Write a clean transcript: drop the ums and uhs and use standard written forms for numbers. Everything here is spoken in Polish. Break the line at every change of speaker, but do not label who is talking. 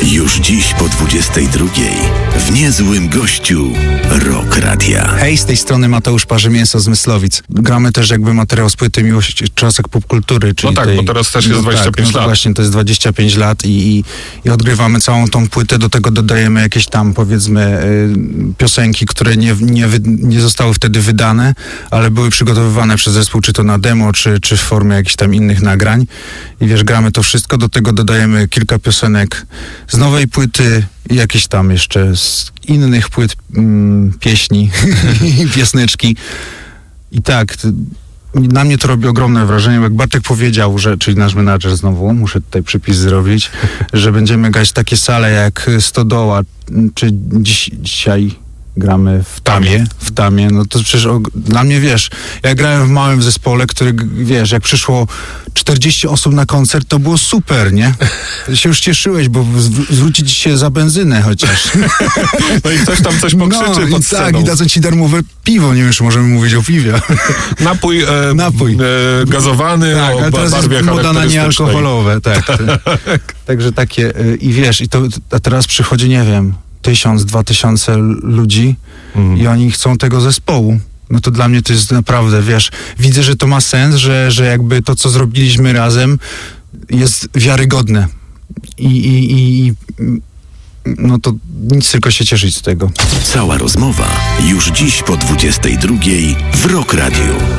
Już dziś po 22:00 w Niezłym Gościu Rock Radia.
Hej, z tej strony Mateusz Parzymięso z Myslowic. Gramy też jakby materiał z płyty Miłość w czasach popkultury. Czyli
No tak,
tej,
bo teraz też jest 25 lat.
Właśnie, to jest 25 lat i odgrywamy całą tą płytę. Do tego dodajemy jakieś tam, powiedzmy, piosenki, które nie zostały wtedy wydane, ale były przygotowywane przez zespół, czy to na demo, czy w formie jakichś tam innych nagrań. I wiesz, gramy to wszystko. Do tego dodajemy kilka piosenek z nowej płyty i jakieś tam jeszcze z innych płyt pieśni i piesnyczki. I tak, na mnie to robi ogromne wrażenie, jak Bartek powiedział, czyli nasz menadżer znowu, muszę tutaj przypis zrobić, że będziemy grać takie sale jak Stodoła, czy dzisiaj gramy w Tamie, no to przecież dla mnie, wiesz, ja grałem w małym zespole, który, wiesz, jak przyszło 40 osób na koncert, to było super, nie? Ty się już cieszyłeś, bo zwrócić się za benzynę chociaż.
No i ktoś tam coś pokrzyczy pod sceną.
Tak, i dadzą ci darmowe piwo, nie wiem, czy możemy mówić o piwie.
Napój gazowany,
tak,
o
teraz
barwie
jest moda na niealkoholowe, tak. Także takie, i wiesz, a teraz przychodzi, nie wiem, 1000-2000 ludzi i oni chcą tego zespołu. No to dla mnie to jest naprawdę, wiesz, widzę, że to ma sens, że jakby to, co zrobiliśmy razem, jest wiarygodne. No to nic, tylko się cieszyć z tego.
Cała rozmowa już dziś po 22:00 w Rock Radiu.